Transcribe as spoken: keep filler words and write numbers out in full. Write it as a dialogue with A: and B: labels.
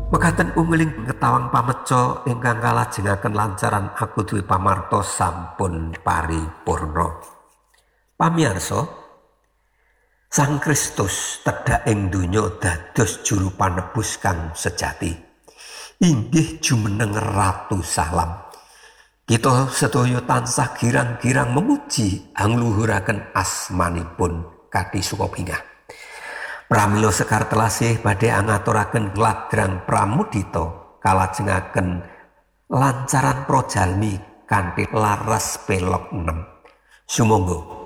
A: Mekaten ungling ketawang pameca ingkang kalajengaken lancaran aku duwe pamartos sampun paripurna. Pamirsa, Sang Kristus tedhak ing donya dados juru panebus kang sejati. Inggih jumeneng Ratu Salam. Kita sedaya tansah girang-girang memuji angluhuraken asmanipun kanthi sukabingah. Pramila sekar telasih badhe angaturaken gladrang pramudita kalajengaken lancaran projalmi kanthi laras pelok enem. Sumangga